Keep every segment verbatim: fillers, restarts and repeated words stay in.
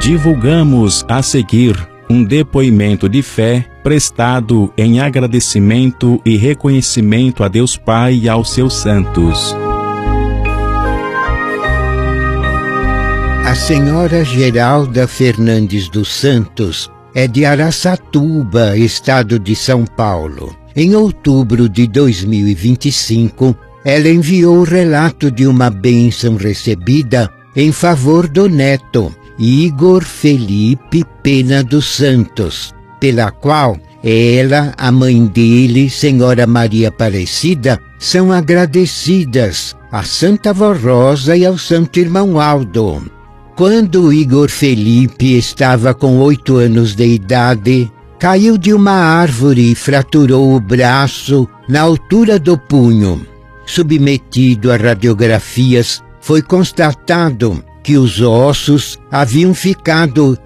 Divulgamos a seguir um depoimento de fé prestado em agradecimento e reconhecimento a Deus Pai e aos seus santos. A senhora Geralda Fernandes dos Santos é de Araçatuba, estado de São Paulo. Em outubro de dois mil e vinte e cinco, ela enviou o relato de uma bênção recebida em favor do neto, Igor Felipe Pena dos Santos, pela qual ela, a mãe dele, Senhora Maria Aparecida, são agradecidas a Santa Vó Rosa e ao Santo Irmão Aldo. Quando Igor Felipe estava com oito anos de idade, caiu de uma árvore e fraturou o braço na altura do punho. Submetido a radiografias, foi constatado que os ossos haviam ficado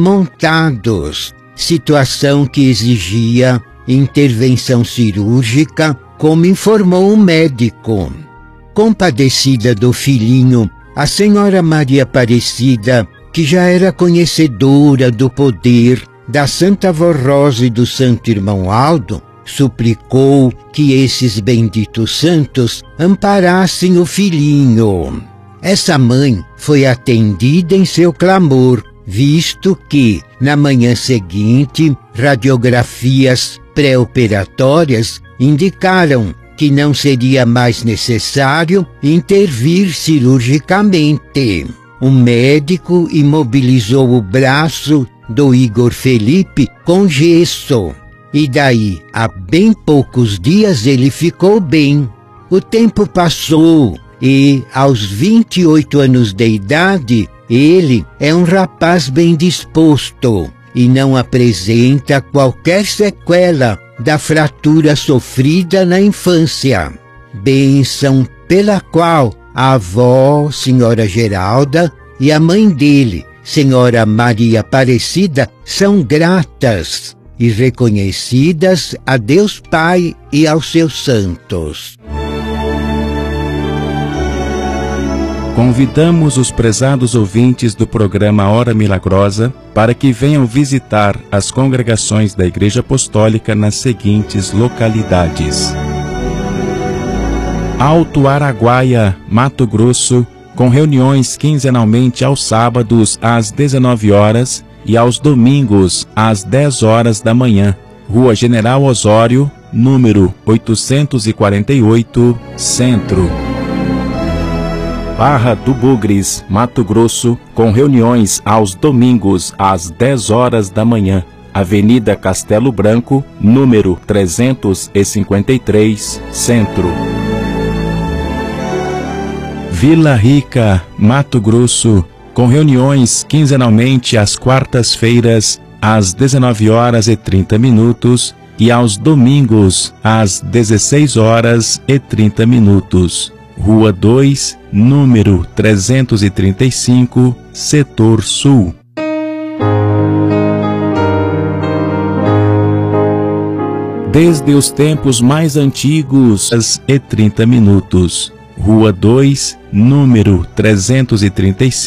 remontados, situação que exigia intervenção cirúrgica, como informou o médico. Compadecida do filhinho, a Senhora Maria Aparecida, que já era conhecedora do poder da Santa Vó Rosa e do Santo Irmão Aldo, suplicou que esses benditos santos amparassem o filhinho. Essa mãe foi atendida em seu clamor, visto que, na manhã seguinte, radiografias pré-operatórias indicaram que não seria mais necessário intervir cirurgicamente. O médico imobilizou o braço do Igor Felipe com gesso, e daí a bem poucos dias ele ficou bem. O tempo passou e, aos vinte e oito anos de idade, ele é um rapaz bem disposto e não apresenta qualquer sequela da fratura sofrida na infância. Bênção pela qual a avó, Senhora Geralda, e a mãe dele, Senhora Maria Aparecida, são gratas e reconhecidas a Deus Pai e aos seus santos. Convidamos os prezados ouvintes do programa Hora Milagrosa para que venham visitar as congregações da Igreja Apostólica nas seguintes localidades: Alto Araguaia, Mato Grosso, com reuniões quinzenalmente aos sábados às dezenove horas e aos domingos às dez horas da manhã. Rua General Osório, número oitocentos e quarenta e oito, Centro. Barra do Bugres, Mato Grosso, com reuniões aos domingos às dez horas da manhã. Avenida Castelo Branco, número trezentos e cinquenta e três, Centro. Vila Rica, Mato Grosso, com reuniões quinzenalmente às quartas-feiras às dezenove horas e trinta minutos e aos domingos às dezesseis horas e trinta minutos. Rua dois, número trezentos e trinta e cinco, Setor Sul. Desde os tempos mais antigos, às e trinta minutos. Rua dois, número trezentos e trinta e cinco.